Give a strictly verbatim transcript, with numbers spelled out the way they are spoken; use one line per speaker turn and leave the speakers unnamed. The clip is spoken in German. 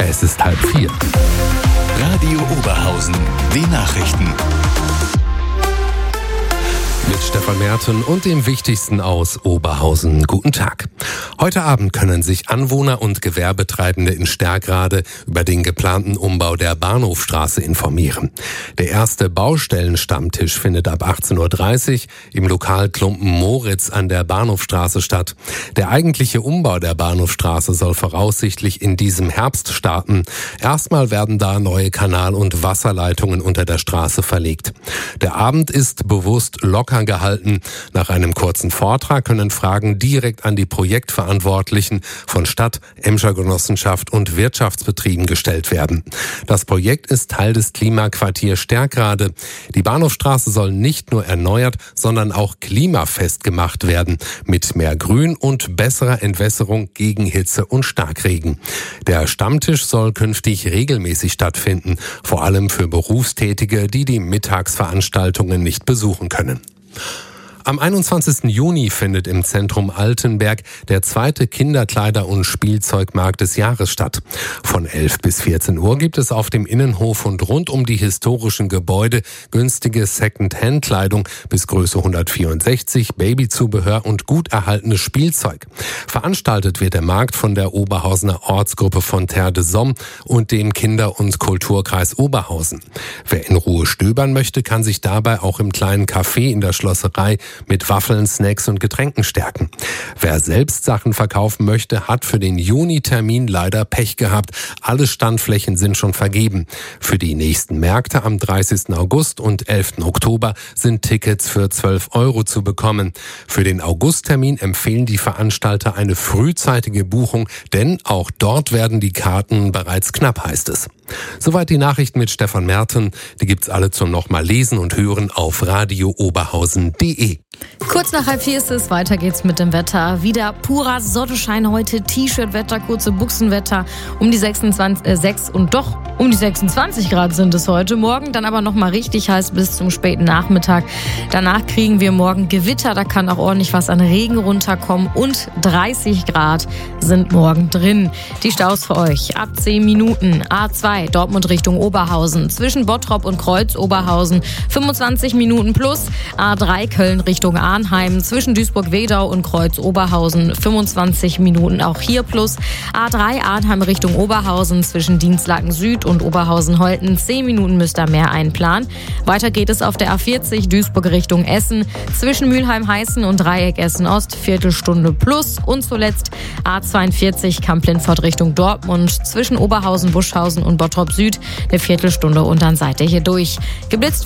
Es ist halb vier.
Radio Oberhausen, die Nachrichten.
Mit Stefan Merten und dem Wichtigsten aus Oberhausen. Guten Tag. Heute Abend können sich Anwohner und Gewerbetreibende in Sterkrade über den geplanten Umbau der Bahnhofstraße informieren. Der erste Baustellenstammtisch findet ab achtzehn Uhr dreißig im Lokal Klumpen Moritz an der Bahnhofstraße statt. Der eigentliche Umbau der Bahnhofstraße soll voraussichtlich in diesem Herbst starten. Erstmal werden da neue Kanal- und Wasserleitungen unter der Straße verlegt. Der Abend ist bewusst locker gehalten. Nach einem kurzen Vortrag können Fragen direkt an die Projektverantwortlichen von Stadt, Emscher Genossenschaft und Wirtschaftsbetrieben gestellt werden. Das Projekt ist Teil des Klimaquartiers Sterkrade. Die Bahnhofstraße soll nicht nur erneuert, sondern auch klimafest gemacht werden, mit mehr Grün und besserer Entwässerung gegen Hitze und Starkregen. Der Stammtisch soll künftig regelmäßig stattfinden, vor allem für Berufstätige, die die Mittagsveranstaltungen nicht besuchen können. Am einundzwanzigsten Juni findet im Zentrum Altenberg der zweite Kinderkleider- und Spielzeugmarkt des Jahres statt. Von elf bis vierzehn Uhr gibt es auf dem Innenhof und rund um die historischen Gebäude günstige Second-Hand-Kleidung bis Größe hundertvierundsechzig, Babyzubehör und gut erhaltenes Spielzeug. Veranstaltet wird der Markt von der Oberhausener Ortsgruppe von Terre de Somme und dem Kinder- und Kulturkreis Oberhausen. Wer in Ruhe stöbern möchte, kann sich dabei auch im kleinen Café in der Schlosserei mit Waffeln, Snacks und Getränken stärken. Wer selbst Sachen verkaufen möchte, hat für den Juni-Termin leider Pech gehabt. Alle Standflächen sind schon vergeben. Für die nächsten Märkte am dreißigsten August und elften Oktober sind Tickets für zwölf Euro zu bekommen. Für den Augusttermin empfehlen die Veranstalter eine frühzeitige Buchung, denn auch dort werden die Karten bereits knapp, heißt es. Soweit die Nachrichten mit Stefan Merten. Die gibt's alle zum nochmal lesen und hören auf radio oberhausen punkt de.
Kurz nach halb vier ist es, weiter geht's mit dem Wetter. Wieder purer Sonnenschein heute, T-Shirt-Wetter, kurze Buchsenwetter, um die sechsundzwanzig, äh, sechs und doch um die sechsundzwanzig Grad sind es heute. Morgen dann aber nochmal richtig heiß bis zum späten Nachmittag. Danach kriegen wir morgen Gewitter, da kann auch ordentlich was an Regen runterkommen und dreißig Grad sind morgen drin. Die Staus für euch ab zehn Minuten. A zwei Dortmund Richtung Oberhausen, zwischen Bottrop und Kreuz Oberhausen fünfundzwanzig Minuten plus. A drei Köln Richtung Arnheim, zwischen Duisburg-Wedau und Kreuz Oberhausen fünfundzwanzig Minuten auch hier plus. A drei Arnheim Richtung Oberhausen, zwischen Dienstlaken Süd und Oberhausen-Holten zehn Minuten müsst ihr mehr einplanen. Weiter geht es auf der A vierzig Duisburg Richtung Essen, zwischen Mülheim-Heißen und Dreieck Essen-Ost Viertelstunde plus. Und zuletzt A zweiundvierzig Kamp-Lindfort Richtung Dortmund, zwischen Oberhausen, Buschhausen und Bottrop Süd eine Viertelstunde und dann seid ihr hier durch. Geblitzt